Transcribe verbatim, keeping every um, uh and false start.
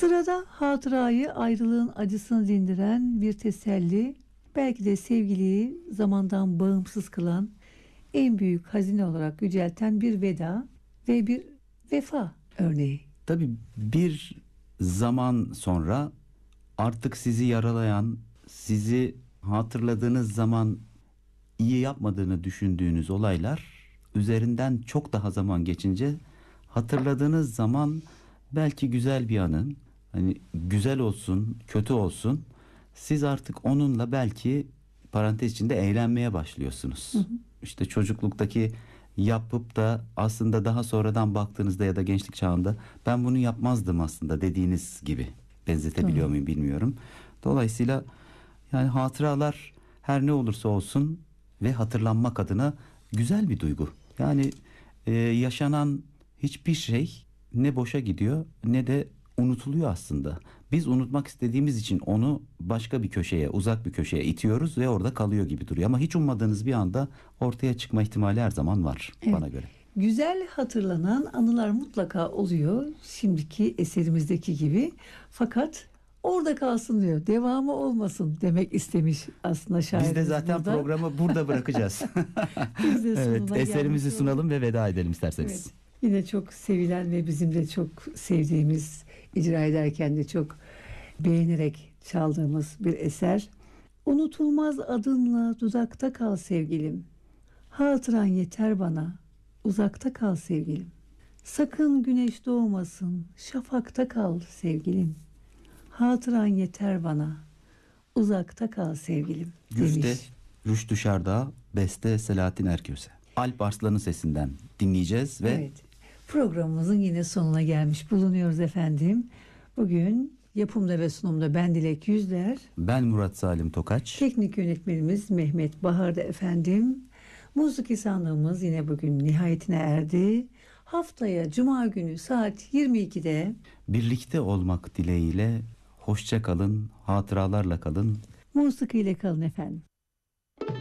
Sırada hatırayı ayrılığın acısını dindiren bir teselli, belki de sevgiliyi zamandan bağımsız kılan, en büyük hazine olarak yücelten bir veda ve bir vefa örneği. Tabii bir zaman sonra artık sizi yaralayan, sizi hatırladığınız zaman iyi yapmadığını düşündüğünüz olaylar üzerinden çok daha zaman geçince hatırladığınız zaman belki güzel bir anın, hani güzel olsun, kötü olsun, siz artık onunla belki parantez içinde eğlenmeye başlıyorsunuz. Hı hı. İşte çocukluktaki yapıp da aslında daha sonradan baktığınızda ya da gençlik çağında ben bunu yapmazdım aslında dediğiniz gibi, benzetebiliyor muyum bilmiyorum. Dolayısıyla yani hatıralar her ne olursa olsun ve hatırlanmak adına güzel bir duygu. Yani e, yaşanan hiçbir şey ne boşa gidiyor ne de unutuluyor aslında. Biz unutmak istediğimiz için onu başka bir köşeye, uzak bir köşeye itiyoruz ve orada kalıyor gibi duruyor. Ama hiç ummadığınız bir anda ortaya çıkma ihtimali her zaman var, evet, bana göre. Güzel hatırlanan anılar mutlaka oluyor, şimdiki eserimizdeki gibi. Fakat orada kalsın diyor, devamı olmasın demek istemiş aslında şairimiz. Biz de zaten burada programı burada bırakacağız. Biz de evet, eserimizi sunalım ve veda edelim isterseniz. Evet. Yine çok sevilen ve bizim de çok sevdiğimiz, icra ederken de çok beğenerek çaldığımız bir eser. Unutulmaz adınla dudakta kal sevgilim. Hatıran yeter bana, uzakta kal sevgilim. Sakın güneş doğmasın, şafakta kal sevgilim. Hatıran yeter bana, uzakta kal sevgilim demiş. Güfte Rüştü Şardağ, beste Selahattin Erköse. Alp Arslan'ın sesinden dinleyeceğiz ve evet, programımızın yine sonuna gelmiş bulunuyoruz efendim. Bugün yapımda ve sunumda ben Dilek Yüzler, ben Murat Salim Tokaç, teknik yönetmenimiz Mehmet Bahar'da efendim. Müzik İhsanlığımız yine bugün nihayetine erdi. Haftaya Cuma günü saat yirmi ikide birlikte olmak dileğiyle hoşça kalın, hatıralarla kalın. musikiyle kalın efendim.